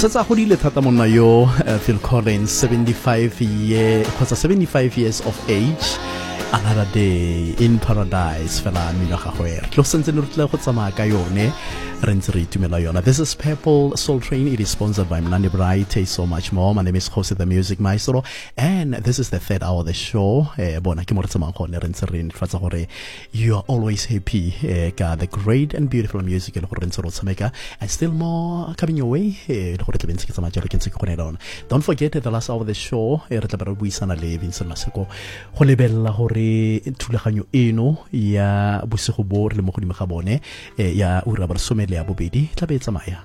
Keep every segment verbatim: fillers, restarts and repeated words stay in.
setsa go dile thata monna yo uh, Phil Collins seventy-five year kgotsa seventy-five years of age, another day in paradise fela mmino ga go ere tlo sentse le rutla go tsamaya ka yone re ntse re itumela yona. This is Purple Soul Train. It is sponsored by Mnandi Bright. So much more. My name is Jose the Music Maestro, and this is the third hour of the show. Eh, bona ke mo re tsamaya go ne re ntse re netefatsa gore you are always happy eh, ka the great and beautiful music le gore re ntse re tshameka, and still more coming your way eh, le gore ke bentse ke tsamaya jalo ke ntse ke go ne dona. Don't forget the last hour of the show eh, re tla ba re buisana le Vincent Maseko go lebella gore thulaganyo eno ya bosigo bo re le mo godimo ga bone eh, ya ura ba re somele ya bobedi tla be tsamaya.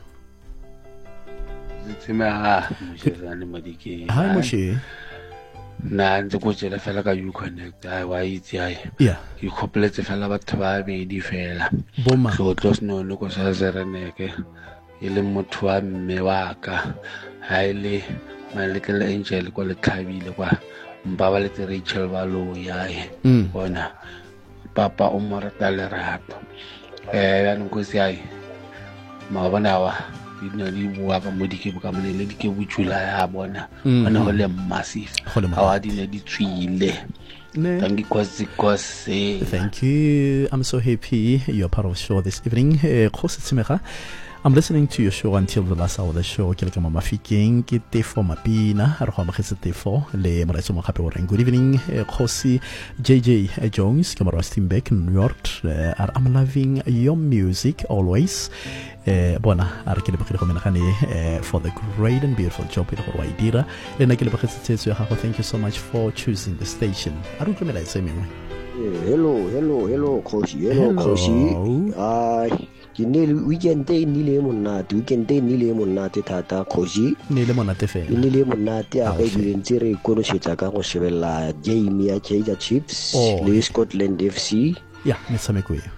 Zitsima mshezane madike. Hi Moshe. Na ntse go tsela fela ka you connect ai wa itse ai. Yeah. You coupletse fela batho ba bedi fela. Boma. So tlos no no go sa zereneke. Ile motho wa mme wa ka. Ha ile my little angel go le tlhabile kwa. Mbaba le Rachel ba lo yae. Bona. Papa o mo rata le rato. Eh ya nkosi ai. Ma bona wa dino di bua ka modike ka mone le dike butshula ya bona bona go le massive ha di ne di tswile. Thank you, cause cause thank you. I'm so happy you're part of the show this evening. eh I'm listening to your show until the last hour of the show. Ke le ka mama fiking ke Tefo Mapina re go amogetse Tefo le moraitso mo gape o reng good evening Khosi J J Jones ke mara Steinbeck New York. uh, I'm loving your music always. eh bona a re ke le bogile go menagane for the great and beautiful job ile go wa dira le na ke le bogetse tsetso ya gago. Thank you so much for choosing the station. A re utlwela itse mengwe. Hello hello hello Khosi hello Khosi ai ke ne weekend day ni le monate weekend day ni le monate thata Khosi ni le monate fela ni le monate a be di ntse re kono setsa ka go shebella game ya Kaizer Chiefs le Scotland F C ya metshameko e